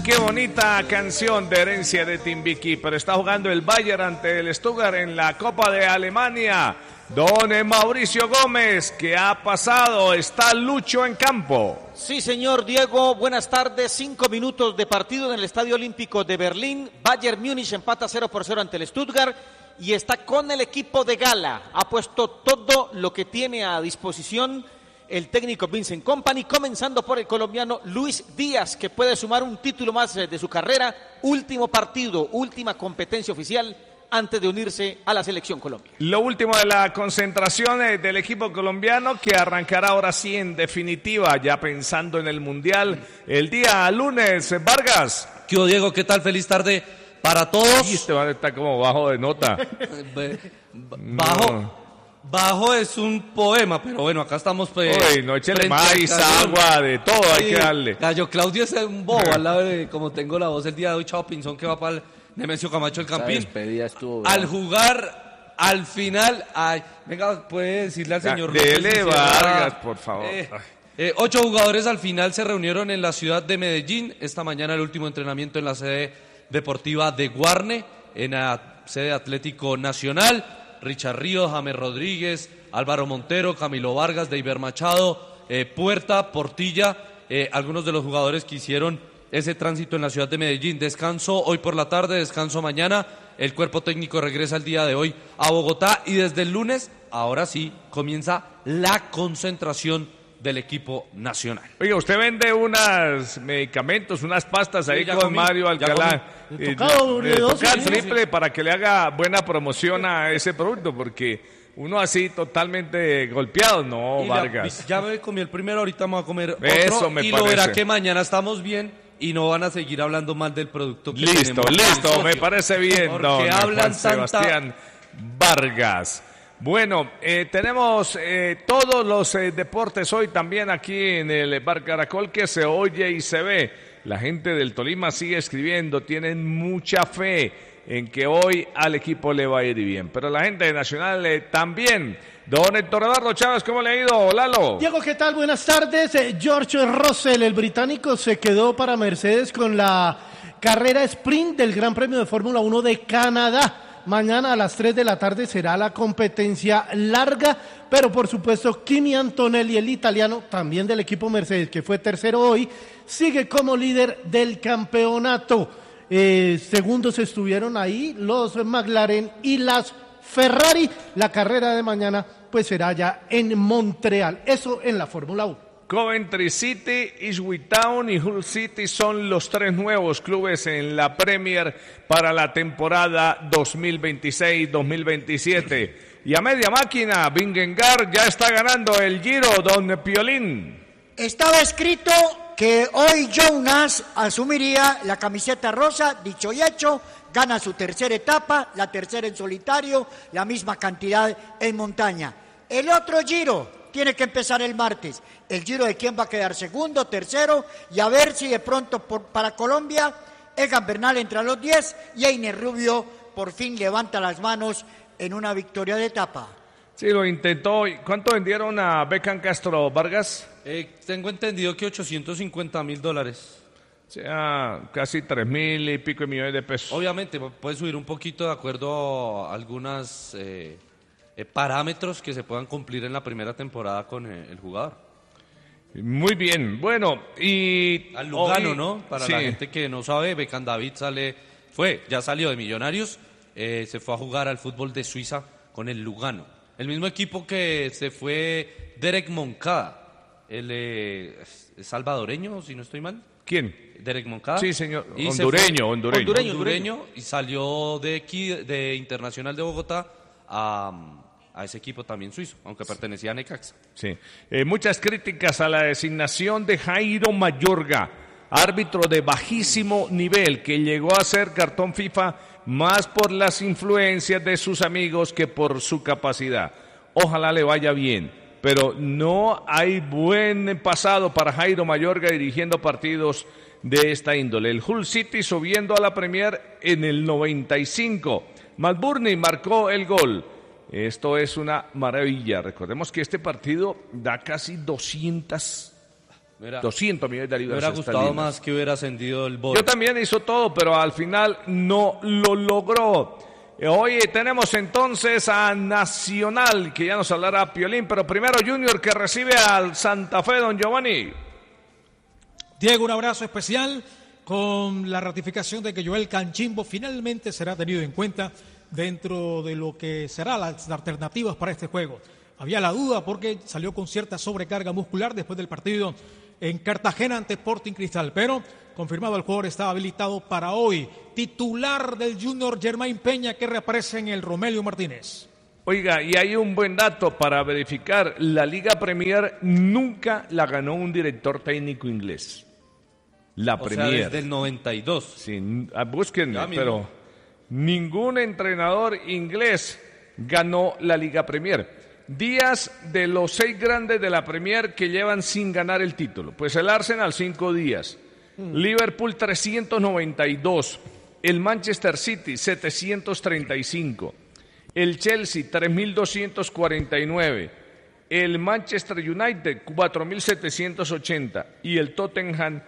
Qué bonita canción de herencia de Timbiquí, pero está jugando el Bayern ante el Stuttgart en la Copa de Alemania. Don Mauricio Gómez, ¿qué ha pasado? ¿Está Lucho en campo? Sí, señor Diego, buenas tardes. 5 minutos de partido en el Estadio Olímpico de Berlín. Bayern Múnich empata 0-0 ante el Stuttgart y está con el equipo de gala. Ha puesto todo lo que tiene a disposición el técnico Vincent Kompany, comenzando por el colombiano Luis Díaz, que puede sumar un título más de su carrera. Último partido, última competencia oficial antes de unirse a la Selección Colombia. Lo último de la concentración del equipo colombiano, que arrancará ahora sí en definitiva, ya pensando en el Mundial, el día lunes. Vargas. ¿Qué hubo, Diego? ¿Qué tal? Feliz tarde para todos. Y este va está como bajo de nota. Bajo es un poema, pero bueno, acá estamos. Uy, no échale maíz, agua, de todo, hay que darle. Gallo Claudio es un bobo, al lado de como tengo la voz el día de hoy, Chao Pinzón, que va para el Nemesio Camacho el Campín. Al jugar, al final, venga, puede decirle al señor Dele Vargas, por favor. 8 jugadores al final se reunieron en la ciudad de Medellín. Esta mañana el último entrenamiento en la sede deportiva de Guarne, en la sede Atlético Nacional. Richard Ríos, James Rodríguez, Álvaro Montero, Camilo Vargas, Deiber Machado, Puerta, Portilla, algunos de los jugadores que hicieron ese tránsito en la ciudad de Medellín. Descanso hoy por la tarde, descanso mañana. El cuerpo técnico regresa el día de hoy a Bogotá y desde el lunes, ahora sí, comienza la concentración del equipo nacional. Oiga, usted vende unos medicamentos, unas pastas ahí con Mario Alcalá. Toca el triple para que le haga buena promoción a ese producto, porque uno así totalmente golpeado, no, Vargas. Ya me comí el primero, ahorita me voy a comer otro. Eso me y parece. Lo verá que mañana estamos bien y no van a seguir hablando mal del producto que Listo, me parece bien, porque don hablan Juan Sebastián Vargas. Bueno, tenemos todos los deportes hoy también aquí en el Bar Caracol, que se oye y se ve. La gente del Tolima sigue escribiendo, tienen mucha fe en que hoy al equipo le va a ir bien. Pero la gente de Nacional también. Don Héctor Eduardo Chávez, ¿cómo le ha ido, Lalo? Diego, ¿qué tal? Buenas tardes. George Russell, el británico, se quedó para Mercedes con la carrera sprint del Gran Premio de Fórmula 1 de Canadá. Mañana a las 3 de la tarde será la competencia larga, pero por supuesto Kimi Antonelli, el italiano, también del equipo Mercedes, que fue tercero hoy, sigue como líder del campeonato. Segundos estuvieron ahí los McLaren y las Ferrari. La carrera de mañana pues será ya en Montreal, eso en la Fórmula 1. Coventry City, Ipswich Town y Hull City son los 3 nuevos clubes en la Premier para la temporada 2026-2027. Y a media máquina, Vingegaard ya está ganando el Giro, don Piolín. Estaba escrito que hoy Jonas asumiría la camiseta rosa, dicho y hecho, gana su tercera etapa, la tercera en solitario, la misma cantidad en montaña. El otro Giro tiene que empezar el martes. El Giro de quién va a quedar segundo, tercero, y a ver si de pronto para Colombia Egan Bernal entra a los 10 y Einer Rubio por fin levanta las manos en una victoria de etapa. Sí, lo intentó. ¿Cuánto vendieron a Beckham Castro, Vargas? Tengo entendido que $850,000. O sea, casi 3,000 y pico de millones de pesos. Obviamente, puede subir un poquito de acuerdo a algunas parámetros que se puedan cumplir en la primera temporada con el jugador. Muy bien, bueno, y... Al Lugano, hoy, ¿no? Para sí. la gente que no sabe, Beckham David ya salió de Millonarios, se fue a jugar al fútbol de Suiza con el Lugano. El mismo equipo que se fue Derek Moncada, el salvadoreño, si no estoy mal. ¿Quién? Derek Moncada. Sí, señor, Y hondureño. Y salió de aquí, de Internacional de Bogotá, a ese equipo también suizo, aunque pertenecía a Necaxa. Sí. Muchas críticas a la designación de Jairo Mayorga, árbitro de bajísimo nivel, que llegó a ser cartón FIFA más por las influencias de sus amigos que por su capacidad. Ojalá le vaya bien, pero no hay buen pasado para Jairo Mayorga dirigiendo partidos de esta índole. El Hull City subiendo a la Premier en el 95. McBurney marcó el gol. Esto es una maravilla. Recordemos que este partido da casi 200 200 millones de libras Me hubiera gustado esterlinas. más que hubiera ascendido el Boys. Yo también hizo todo, pero al final no lo logró. Hoy tenemos entonces a Nacional, que ya nos hablará Piolín, pero primero Junior, que recibe al Santa Fe, don Giovanni. Diego, un abrazo especial con la ratificación de que Joel Canchimbo finalmente será tenido en cuenta dentro de lo que serán las alternativas para este juego. Había la duda porque salió con cierta sobrecarga muscular después del partido en Cartagena ante Sporting Cristal, pero confirmado el jugador estaba habilitado para hoy. Titular del Junior Germain Peña, que reaparece en el Romelio Martínez. Oiga, y hay un buen dato para verificar. La Liga Premier nunca la ganó un director técnico inglés. La O sea, Premier. desde el 92. Sí, búsquenme, Ya mismo. pero ningún entrenador inglés ganó la Liga Premier. Días de los 6 grandes de la Premier que llevan sin ganar el título. Pues el Arsenal 5 días, Liverpool 392, el Manchester City 735, el Chelsea 3249, el Manchester United 4780 y el Tottenham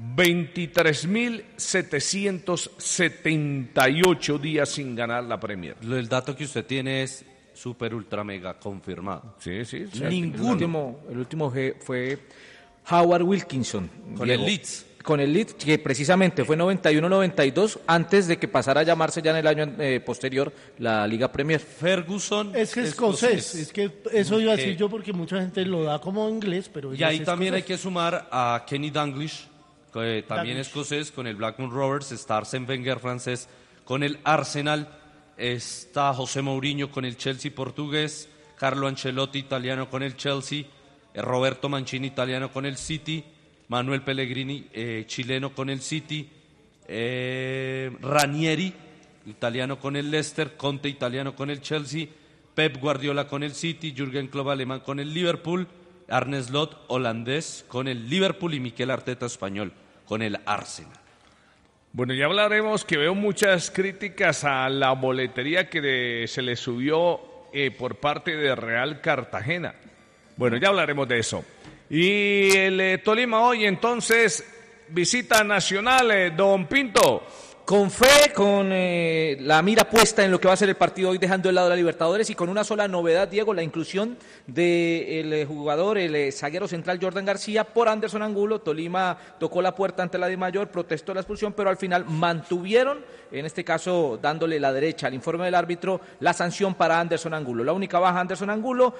23.778 días sin ganar la Premier. El dato que usted tiene es super ultra mega confirmado. Sí, sí. El último fue Howard Wilkinson. Con Diego. el Leeds. Con el Leeds, que precisamente fue 91-92, antes de que pasara a llamarse ya en el año posterior la Liga Premier. Ferguson Es que es escocés, es que eso iba a decir yo porque mucha gente lo da como inglés, pero Y ahí también hay que sumar a Kenny Dalglish, que también Dalglish. escocés, con el Blackburn Rovers, está Arsène Wenger francés, con el Arsenal, está José Mourinho con el Chelsea portugués, Carlo Ancelotti italiano con el Chelsea, Roberto Mancini italiano con el City, Manuel Pellegrini chileno con el City, Ranieri italiano con el Leicester, Conte italiano con el Chelsea, Pep Guardiola con el City, Jürgen Klopp alemán con el Liverpool, Arne Slot holandés con el Liverpool y Mikel Arteta español con el Arsenal. Bueno, ya hablaremos que veo muchas críticas a la boletería que se le subió por parte de Real Cartagena. Bueno, ya hablaremos de eso. Y el Tolima hoy entonces visita Nacional, don Pinto. Con fe, con la mira puesta en lo que va a ser el partido hoy, dejando de lado la Libertadores, y con una sola novedad, Diego, la inclusión del jugador, el zaguero central Jordan García por Anderson Angulo. Tolima tocó la puerta ante la DIMAYOR, protestó la expulsión, pero al final mantuvieron, en este caso dándole la derecha al informe del árbitro, la sanción para Anderson Angulo. La única baja Anderson Angulo,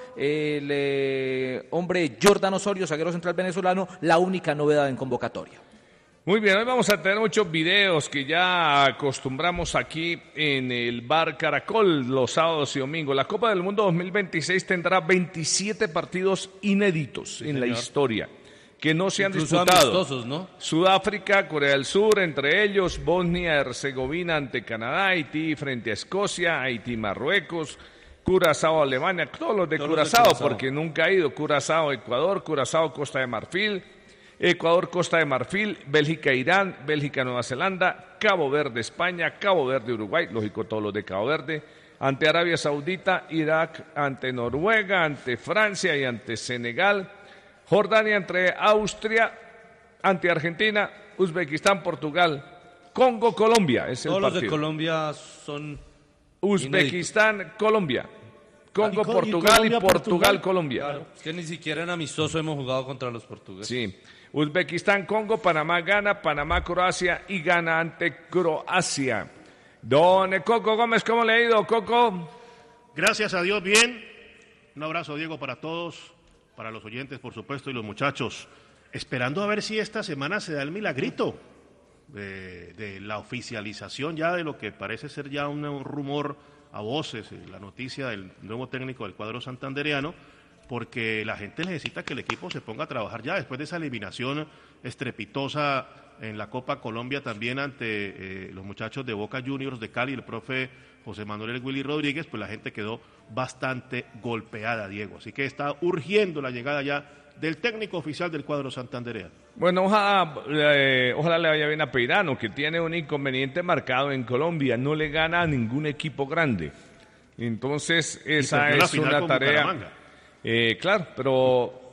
el hombre Jordan Osorio, zaguero central venezolano, la única novedad en convocatoria. Muy bien, hoy vamos a tener muchos videos que ya acostumbramos aquí en el Bar Caracol los sábados y domingos. La Copa del Mundo 2026 tendrá 27 partidos inéditos en la historia que no se han Incluso disputado. amistosos, ¿no? Sudáfrica, Corea del Sur, entre ellos Bosnia-Herzegovina ante Canadá, Haití frente a Escocia, Haití, Marruecos, Curazao, Alemania, todos los de Curazao, porque nunca ha ido. Curazao, Ecuador, Curazao, Costa de Marfil, Ecuador, Costa de Marfil, Bélgica, Irán, Bélgica, Nueva Zelanda, Cabo Verde, España, Cabo Verde, Uruguay, lógico todos los de Cabo Verde, ante Arabia Saudita, Irak, ante Noruega, ante Francia y ante Senegal, Jordania entre Austria, ante Argentina, Uzbekistán, Portugal, Congo, Colombia, es el Todos los partido. de Colombia son Uzbekistán, Colombia, Congo, Y Portugal y Colombia, Portugal, Colombia. Claro, es que ni siquiera en amistoso hemos jugado contra los portugueses. Sí. Uzbekistán, Congo, Panamá, Ghana, Panamá, Croacia y Ghana ante Croacia. Don Coco Gómez, ¿cómo le ha ido, Coco? Gracias a Dios, bien. Un abrazo, Diego, para todos, para los oyentes, por supuesto, y los muchachos. Esperando a ver si esta semana se da el milagrito de la oficialización ya de lo que parece ser ya un rumor a voces, la noticia del nuevo técnico del cuadro santandereano, porque la gente necesita que el equipo se ponga a trabajar ya después de esa eliminación estrepitosa en la Copa Colombia también ante los muchachos de Boca Juniors de Cali, el profe José Manuel Willy Rodríguez, pues la gente quedó bastante golpeada, Diego. Así que está urgiendo la llegada ya del técnico oficial del cuadro santandereano. Bueno, ojalá le vaya bien a Peirano, que tiene un inconveniente marcado en Colombia, no le gana a ningún equipo grande. Entonces, esa perdió la es final una con tarea. Bucaramanga. Claro, pero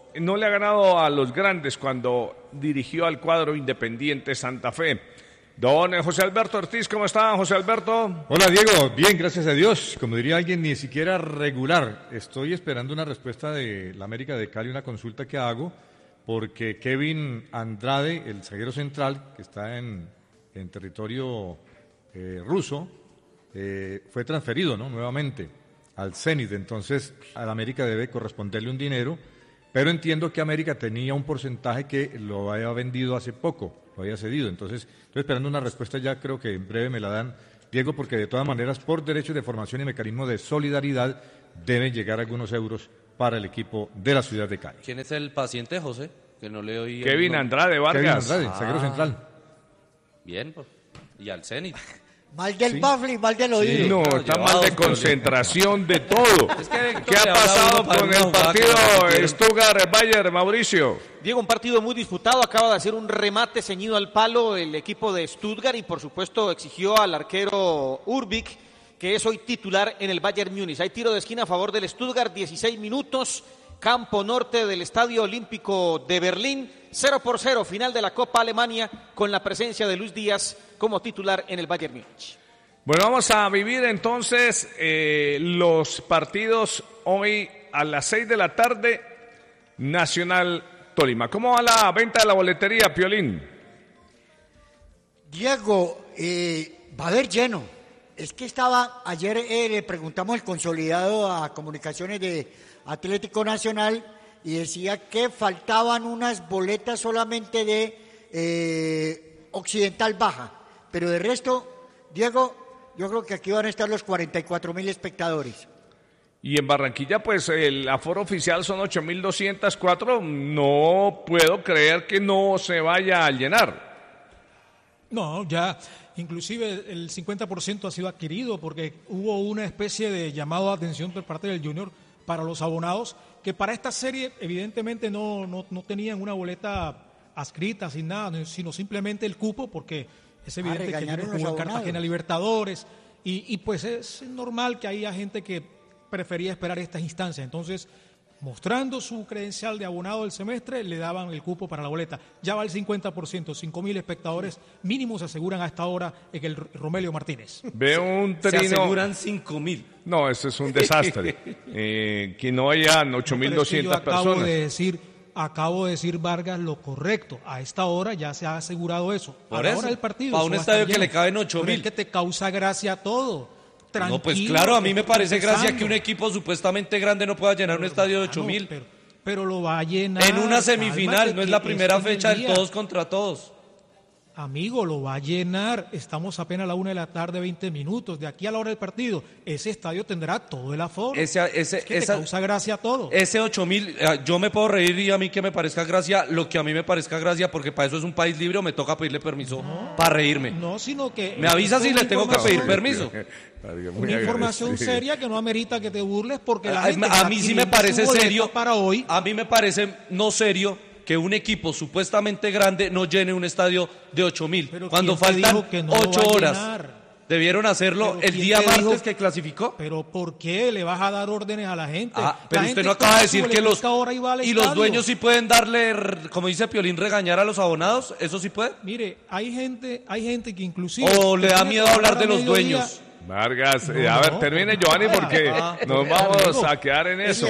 no le ha ganado a los grandes cuando dirigió al cuadro Independiente Santa Fe. Don José Alberto Ortiz, ¿cómo está, José Alberto? Hola, Diego, bien, gracias a Dios. Como diría alguien, ni siquiera regular. Estoy esperando una respuesta de la América de Cali, una consulta que hago, porque Kevin Andrade, el zaguero central, que está en territorio ruso, fue transferido, ¿no?, nuevamente al Zenit. Entonces, a la América debe corresponderle un dinero, pero entiendo que América tenía un porcentaje que lo había vendido hace poco, lo había cedido. Entonces, estoy esperando una respuesta, ya creo que en breve me la dan, Diego, porque de todas maneras, por derechos de formación y mecanismo de solidaridad, deben llegar algunos euros para el equipo de la ciudad de Cali. ¿Quién es el paciente, José? Que no le oí. Kevin Andrade Vargas. Kevin Andrade, zaguero central. Bien, pues. Y al Zenit. Mal del bafle y mal del oído. Sí, no, está mal de concentración de todo. Es que ¿Qué ha pasado con el partido Stuttgart-Bayern, Mauricio? Diego, un partido muy disputado, acaba de hacer un remate ceñido al palo el equipo de Stuttgart y por supuesto exigió al arquero Urbik, que es hoy titular en el Bayern Múnich. Hay tiro de esquina a favor del Stuttgart, 16 minutos, campo norte del Estadio Olímpico de Berlín, 0-0, final de la Copa Alemania con la presencia de Luis Díaz como titular en el Bayern Múnich. Bueno, vamos a vivir entonces los partidos hoy a las 6 de la tarde, Nacional Tolima. ¿Cómo va la venta de la boletería, Piolín? Diego, va a haber lleno. Es que ayer le preguntamos el consolidado a Comunicaciones de Atlético Nacional y decía que faltaban unas boletas solamente de Occidental Baja, pero de resto, Diego, yo creo que aquí van a estar los 44.000 espectadores. Y en Barranquilla, pues el aforo oficial son 8.204. No puedo creer que no se vaya a llenar. No, ya inclusive el 50% ha sido adquirido porque hubo una especie de llamado de atención por parte del Junior para los abonados que para esta serie evidentemente no tenían una boleta adscrita sin nada, sino simplemente el cupo, porque es evidente que el Junior jugó en Cartagena Libertadores y pues es normal que haya gente que prefería esperar estas instancias. Entonces, mostrando su credencial de abonado del semestre, le daban el cupo para la boleta. Ya va el 50%, 5.000 espectadores mínimos se aseguran a esta hora en el Romelio Martínez. Veo un trino. Se aseguran 5.000. No, eso es un desastre. Que no hayan 8.200 personas. Acabo de decir, Vargas, lo correcto. A esta hora ya se ha asegurado eso. Por a la eso, hora del partido. para un estadio que le caben 8.000. Es que te causa gracia todo. Tranquilo, no, pues claro, a mí me parece gracia que un equipo supuestamente grande no pueda llenar un estadio de 8.000. Pero lo va a llenar. En una semifinal, no es la primera fecha del todos contra todos. Amigo, lo va a llenar. Estamos apenas a la 1 de la tarde, 20 minutos. De aquí a la hora del partido, ese estadio tendrá todo el aforo. Te causa gracia todo. Ese 8.000, yo me puedo reír y a mí que me parezca gracia, lo que a mí me parezca gracia, porque para eso es un país libre o me toca pedirle permiso para reírme. No, sino que... Me avisa si le tengo que pedir permiso. Una información seria que no amerita que te burles porque la gente... A mí sí me parece serio. Para hoy. A mí me parece no serio que un equipo supuestamente grande no llene un estadio de 8.000. Cuando faltan 8 horas. Debieron hacerlo el día martes que clasificó. Pero ¿por qué le vas a dar órdenes a la gente? Pero usted no acaba de decir que los dueños sí pueden darle, como dice Piolín, regañar a los abonados. ¿Eso sí puede? Mire, hay gente que inclusive... ¿O le da miedo hablar de los dueños? Vargas, a ver, termine Giovanni porque nos vamos a quedar en eso.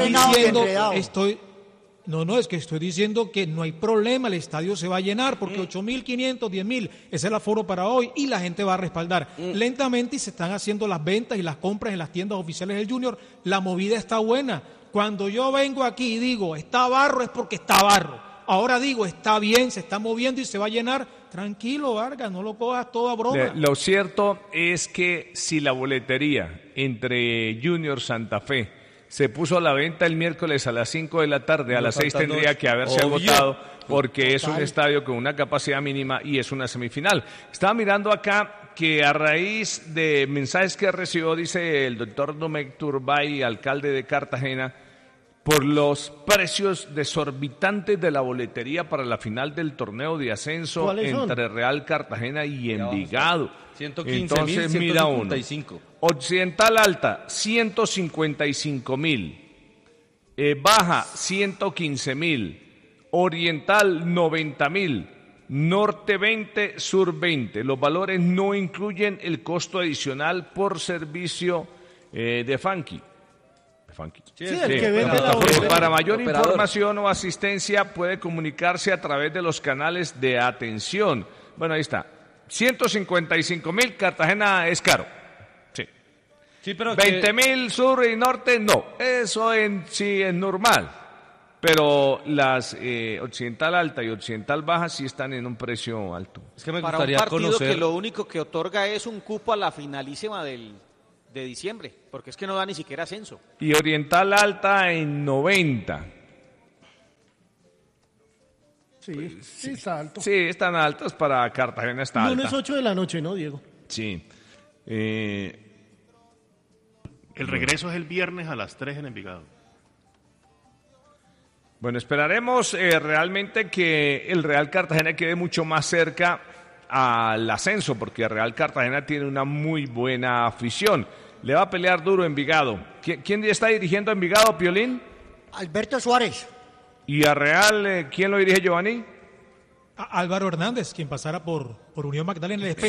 Estoy diciendo que no hay problema, el estadio se va a llenar porque 8.500, 10.000 es el aforo para hoy y la gente va a respaldar. Lentamente y se están haciendo las ventas y las compras en las tiendas oficiales del Junior. La movida está buena. Cuando yo vengo aquí y digo está barro es porque está barro. Ahora digo está bien, se está moviendo y se va a llenar. Tranquilo, Vargas, no lo cojas todo a broma. Lo cierto es que si la boletería entre Junior Santa Fe se puso a la venta el miércoles a las 5 de la tarde, a las 6 tendría que haberse agotado porque es un estadio con una capacidad mínima y es una semifinal. Estaba mirando acá que a raíz de mensajes que recibió, dice el doctor Domecq Turbay, alcalde de Cartagena, por los precios desorbitantes de la boletería para la final del torneo de ascenso entre Real Cartagena y Envigado. 115.000, 155. Occidental Alta, 155.000. Baja 115.000, Oriental 90.000, Norte 20, Sur 20. Los valores no incluyen el costo adicional por servicio de Funky. Sí, el que vende la boleta. Para mayor Operador. información o asistencia puede comunicarse a través de los canales de atención. Bueno, ahí está. 155.000, Cartagena es caro. Sí. Sí, pero 20.000 sur y norte, no. Eso en sí es normal. Pero las Occidental Alta y Occidental Baja sí están en un precio alto. es que me Para un gustaría partido conocer. que lo único que otorga es un cupo a la finalísima de diciembre, porque es que no da ni siquiera ascenso. Y Oriental Alta en 90. Sí, sí, está alto. Sí, están altas para Cartagena, está Lunes alta. 8 de la noche, ¿no, Diego? Sí. El regreso es el viernes a las 3 en Envigado. Bueno, esperaremos realmente que el Real Cartagena quede mucho más cerca al ascenso, porque el Real Cartagena tiene una muy buena afición. Le va a pelear duro Envigado. ¿Quién está dirigiendo a Envigado, Piolín? Alberto Suárez. ¿Y a Real quién lo dirige, Giovanni? Álvaro Hernández, quien pasara por Unión Magdalena.